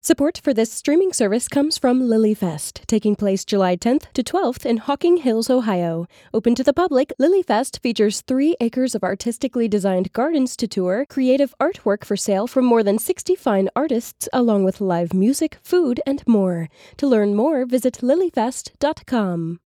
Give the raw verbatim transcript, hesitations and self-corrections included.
Support for this streaming service comes from LilyFest, taking place July tenth to twelfth in Hocking Hills, Ohio. Open to the public, LilyFest features three acres of artistically designed gardens to tour, creative artwork for sale from more than sixty fine artists, along with live music, food, and more. To learn more, visit lilyfest dot com.